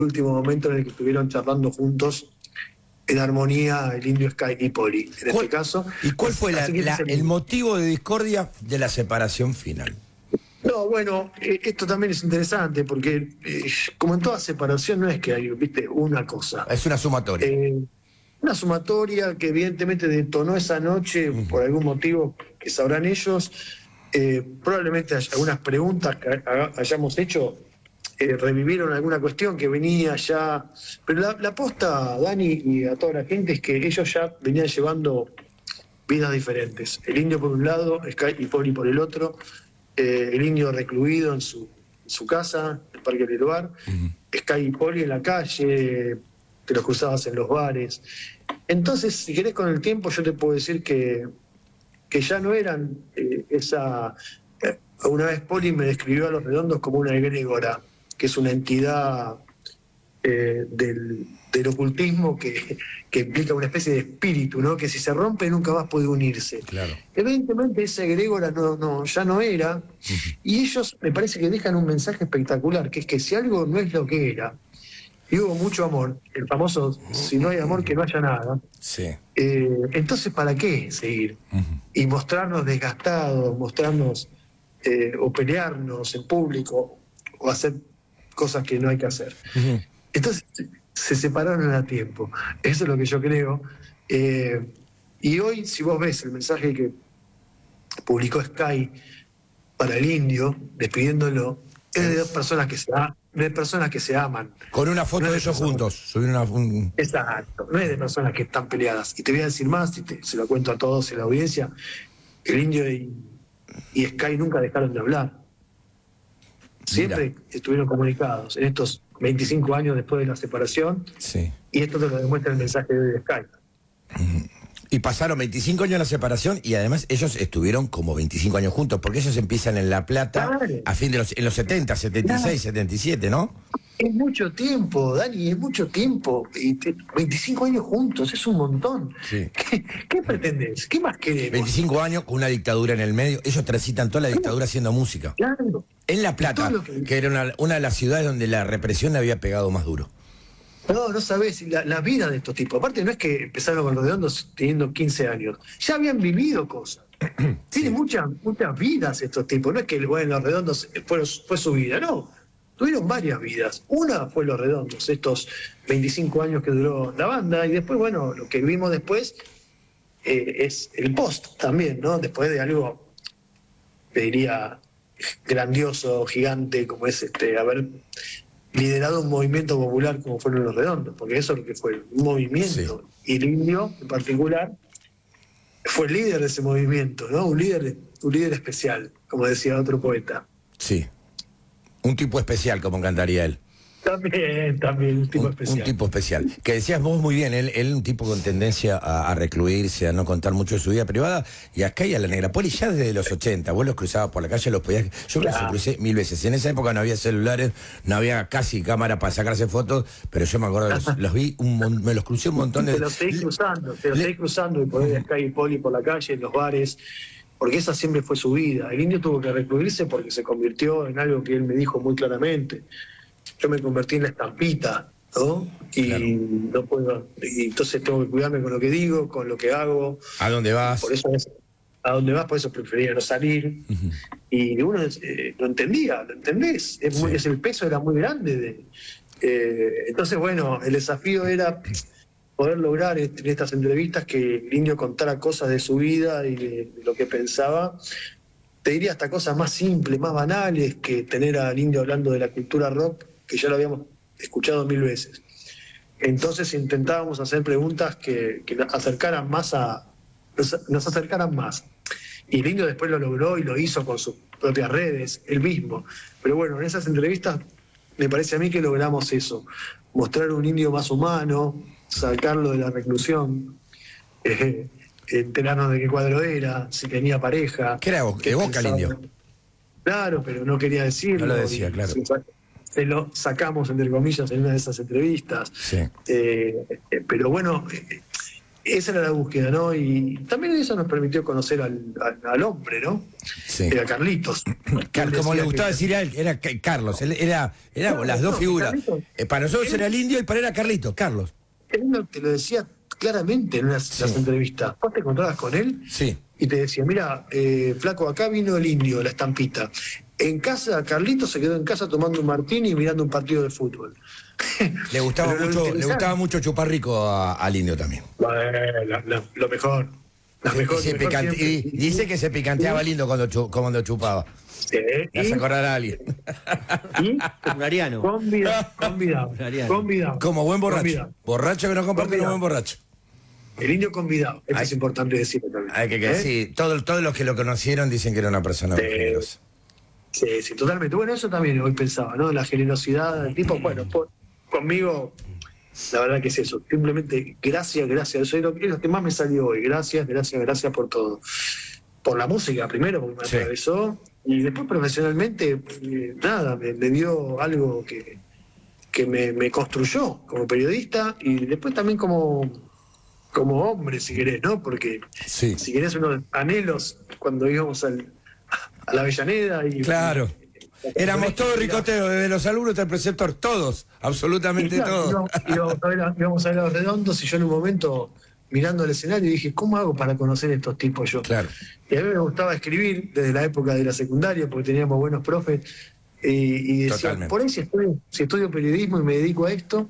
último momento en el que estuvieron charlando juntos en armonía el Indio, Sky y Poli, en este caso. ¿Y cuál fue el motivo de discordia de la separación final? No, bueno, esto también es interesante porque, como en toda separación, no es que hay, viste, una cosa. Es una sumatoria. Una sumatoria que evidentemente detonó esa noche por algún motivo que sabrán ellos. Probablemente algunas preguntas que hayamos hecho revivieron alguna cuestión que venía ya. Pero la posta, Dani, y a toda la gente, es que ellos ya venían llevando vidas diferentes. El Indio por un lado, Sky y Poli por el otro. El Indio recluido en su casa, en el Parque del Bar. Sky y Poli en la calle, te los cruzabas en los bares. Entonces, si querés, con el tiempo yo te puedo decir que ya no eran esa... Una vez Poli me describió a Los Redondos como una egrégora, que es una entidad del ocultismo que implica una especie de espíritu, ¿no? Que si se rompe nunca más puede unirse. Claro. Evidentemente esa egrégora ya no era, y ellos me parece que dejan un mensaje espectacular, que es que si algo no es lo que era, y hubo mucho amor, el famoso si no hay amor que no haya nada, sí. Entonces ¿para qué seguir? Y mostrarnos desgastados, mostrarnos o pelearnos en público, o hacer cosas que no hay que hacer. Entonces se separaron a tiempo. Eso es lo que yo creo. Y hoy, si vos ves el mensaje que publicó Sky para el Indio, despidiéndolo, es de dos personas que se aman. Con una foto de ellos juntos. Exacto, no es de personas que están peleadas. Y te voy a decir más, y se lo cuento a todos en la audiencia, el Indio y Sky nunca dejaron de hablar. Siempre estuvieron comunicados en estos 25 años después de la separación. Sí. Y esto te lo demuestra el mensaje de Sky. Y pasaron 25 años de la separación y además ellos estuvieron como 25 años juntos, porque ellos empiezan en La Plata a fin de en los 70, 76, 77, ¿no? Es mucho tiempo, Dani, es mucho tiempo. 25 años juntos, es un montón. Sí. ¿Qué pretendés? ¿Qué más queremos? 25 años con una dictadura en el medio. Ellos transitan toda la dictadura haciendo música. Claro. En La Plata, que era una de las ciudades donde la represión había pegado más duro. No sabés la vida de estos tipos. Aparte, no es que empezaron con Los Redondos teniendo 15 años. Ya habían vivido cosas. Tienen muchas vidas estos tipos. No es que Los Redondos fue su vida, no. Tuvieron varias vidas. Una fue Los Redondos, estos 25 años que duró la banda. Y después, bueno, lo que vimos después es el post también, ¿no? Después de algo, te diría, grandioso, gigante, como es haber liderado un movimiento popular como fueron Los Redondos, porque eso es lo que fue, un movimiento. Sí. Y el Indio, en particular, fue el líder de ese movimiento, ¿no? Un líder especial, como decía otro poeta. Sí. Un tipo especial, como cantaría él. También, un tipo especial. Un tipo especial. Que decías vos muy bien, él un tipo con tendencia a recluirse, a no contar mucho de su vida privada, y acá y a la Negra Poli ya desde los 80, vos los cruzabas por la calle, los podías... Yo los crucé 1000 veces. En esa época no había celulares, no había casi cámara para sacarse fotos, pero yo me acuerdo, los vi, me los crucé un montón de... Te los seguís cruzando y podés Sky y Poli por la calle, en los bares, porque esa siempre fue su vida. El Indio tuvo que recluirse porque se convirtió en algo que él me dijo muy claramente. Yo me convertí en la estampita, ¿no? Y claro, no puedo, y entonces tengo que cuidarme con lo que digo, con lo que hago. ¿A dónde vas? Por eso a dónde vas, por eso prefería no salir. Y uno lo entendía, ¿lo entendés? El peso era muy grande. Entonces, bueno, el desafío era poder lograr en estas entrevistas que el Indio contara cosas de su vida y de lo que pensaba. Te diría hasta cosas más simples, más banales, que tener al Indio hablando de la cultura rock, que ya lo habíamos escuchado 1000 veces. Entonces intentábamos hacer preguntas que nos acercaran más. Y el Indio después lo logró y lo hizo con sus propias redes, él mismo. Pero bueno, en esas entrevistas me parece a mí que logramos eso, mostrar un Indio más humano, sacarlo de la reclusión, enterarnos de qué cuadro era, si tenía pareja. ¿Qué era de Boca el Indio? Claro, pero no quería decirlo. No lo decía, claro. Se lo sacamos, entre comillas, en una de esas entrevistas. Sí. Pero bueno, esa era la búsqueda, ¿no? Y también eso nos permitió conocer al hombre, ¿no? Sí. A Carlitos. Como le gustaba decir a él, era Carlos. Él era las dos figuras. Para nosotros era el indio y para él era Carlitos, Carlos. Él te lo decía claramente en las entrevistas. Vos te encontrabas con él y te decía, mira, flaco, acá vino el indio, la estampita. En casa, Carlitos se quedó en casa tomando un martini y mirando un partido de fútbol. Le gustaba mucho chupar rico al indio también. Bueno, lo mejor. Y dice que se picanteaba lindo cuando chupaba. ¿Me hace acordar a alguien? Un ariano. Convidado. Como buen borracho. Convidado. Borracho que no comparte un buen borracho. El indio convidado. Esto es importante decirlo también. Hay que sí. Todos los que lo conocieron dicen que era una persona muy generosa. Sí, totalmente. Bueno, eso también hoy pensaba, ¿no? La generosidad del tipo. Bueno, conmigo, la verdad que es eso. Simplemente gracias. Eso es lo que más me salió hoy. Gracias por todo. Por la música primero, porque me atravesó. Y después profesionalmente, nada, me dio algo que me construyó como periodista y después también como hombre, si querés, ¿no? Porque si querés unos anhelos cuando íbamos a la Avellaneda y... Claro. Éramos todos ricoteros, desde los alumnos hasta el preceptor, todos, absolutamente todos. Íbamos a ver a los redondos y yo en un momento, mirando el escenario, dije, ¿cómo hago para conocer a estos tipos yo? Claro. Y a mí me gustaba escribir desde la época de la secundaria, porque teníamos buenos profes, y decía, totalmente. Por ahí si estudio periodismo y me dedico a esto,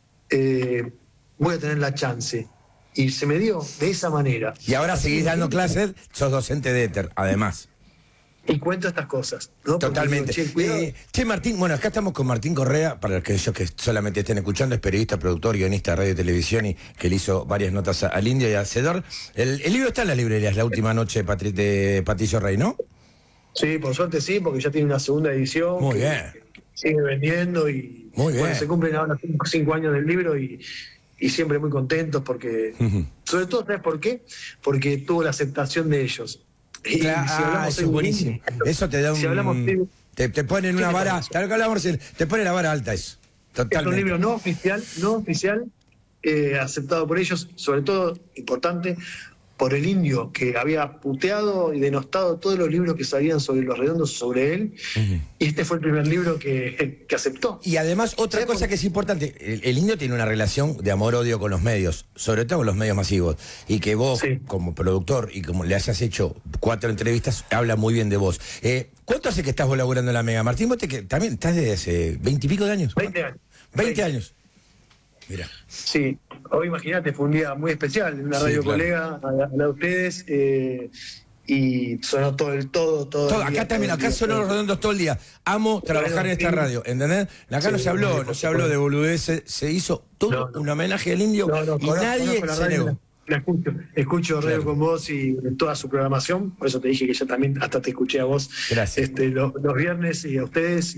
voy a tener la chance. Y se me dio de esa manera. Y ahora seguís dando clases, sos docente de éter, además. Y cuento estas cosas, ¿no? Totalmente. Che, Martín, bueno, acá estamos con Martín Correa, para aquellos que solamente estén escuchando, es periodista, productor, guionista de radio y televisión y que le hizo varias notas al indio y a Hacedor. El libro está en las librerías, La última noche de Patricio Rey, ¿no? Sí, por suerte sí, porque ya tiene una segunda edición. Muy bien. Sigue vendiendo y bueno, se cumplen ahora 5 años del libro y siempre muy contentos porque, sobre todo, ¿sabes por qué? Porque tuvo la aceptación de ellos. Y claro, si hablamos eso es buenísimo. Eso te da un... te ponen una vara... Claro que hablamos, te pone la vara alta eso. Totalmente. Es un libro no oficial, aceptado por ellos, sobre todo, importante, por el indio, que había puteado y denostado todos los libros que salían sobre los redondos sobre él, y este fue el primer libro que aceptó. Y además, otra cosa que es importante, el indio tiene una relación de amor-odio con los medios, sobre todo con los medios masivos, y que vos, como productor, y como le hayas hecho 4 entrevistas, habla muy bien de vos. ¿Cuánto hace que estás vos laburando en la Mega? Martín, vos también estás desde hace 20 y pico de años. 20 años. 20 años. Mira. Sí, hoy imagínate, fue un día muy especial, en una radio colega, a la de ustedes, y sonó todo. Acá también, acá sonó los redondos todo el día. Amo trabajar en esta radio, ¿entendés? Acá no se habló de boludeces, se hizo todo un homenaje al indio y nadie se negó. La escucho radio con vos y en toda su programación, por eso te dije que yo también hasta te escuché a vos. Gracias. Los viernes y a ustedes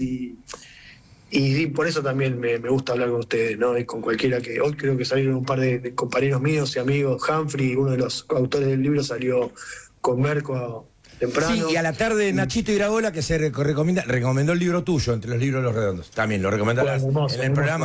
y por eso también me gusta hablar con ustedes, ¿no? Y con cualquiera que... Hoy creo que salieron un par de compañeros míos y amigos. Humphrey, uno de los autores del libro, salió con Merco temprano. Sí, y a la tarde Nachito Iraola, que se recomendó el libro tuyo, entre los libros de los redondos. También lo recomendó en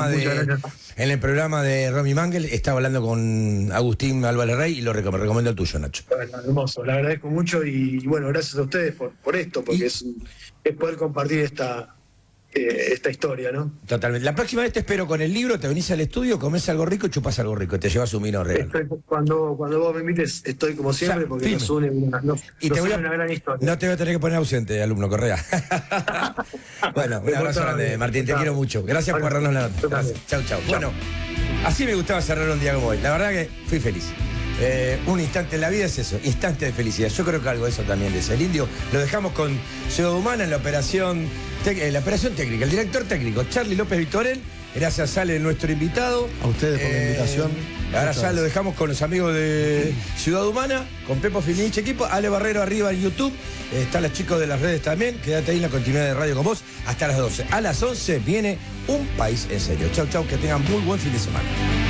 el programa de Romy Mangel. Estaba hablando con Agustín Álvarez Rey y lo recomendó el tuyo, Nacho. Bueno, hermoso, le agradezco mucho y bueno, gracias a ustedes por esto, porque es poder compartir esta historia, ¿no? Totalmente. La próxima vez te espero con el libro, te venís al estudio, comés algo rico y chupas algo rico, te llevas un vino real. Cuando vos me invites, estoy como siempre, porque nos une una gran historia. No te voy a tener que poner ausente, alumno Correa. Bueno, un abrazo grande, Martín, te quiero mucho. Gracias por darnos la nota. Chau. Bueno, así me gustaba cerrar un día como hoy. La verdad que fui feliz. Un instante en la vida es eso, instante de felicidad. Yo creo que algo de eso también es el indio. Lo dejamos con Ciudad Humana en la operación técnica. El director técnico, Charlie López Victorel. Gracias, Sale, nuestro invitado. A ustedes por la invitación. Ahora ya lo dejamos con los amigos de Ciudad Humana, con Pepo Filinich equipo, Ale Barrero arriba en YouTube. Están los chicos de las redes también. Quédate ahí en la continuidad de Radio con vos hasta las 12. A las 11 viene Un País en Serio. Chau, que tengan muy buen fin de semana.